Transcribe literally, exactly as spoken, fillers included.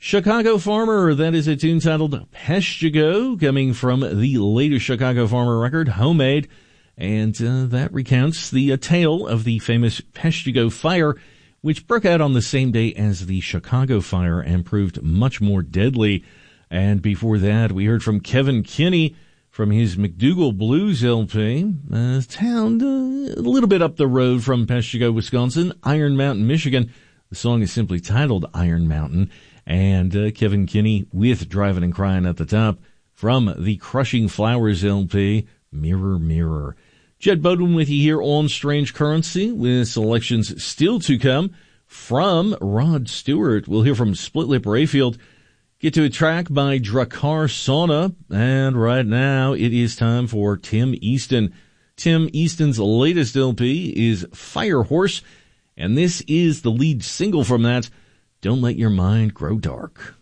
Chicago Farmer, that is a tune titled Peshtigo, coming from the latest Chicago Farmer record, Homemade. And uh, that recounts the uh, tale of the famous Peshtigo fire, which broke out on the same day as the Chicago fire and proved much more deadly. And before that, we heard from Kevin Kinney from his McDougal Blues L P, a town uh, a little bit up the road from Peshtigo, Wisconsin, Iron Mountain, Michigan. The song is simply titled Iron Mountain. And uh, Kevin Kinney with Driving and Crying at the top from the Crushing Flowers L P, Mirror, Mirror. Jed Bowden with you here on Strange Currency with selections still to come from Rod Stewart. We'll hear from Split Lip Rayfield. Get to a track by Drakkar Sauna. And right now it is time for Tim Easton. Tim Easton's latest L P is Firehorse. And this is the lead single from that, Don't Let Your Mind Grow Dark.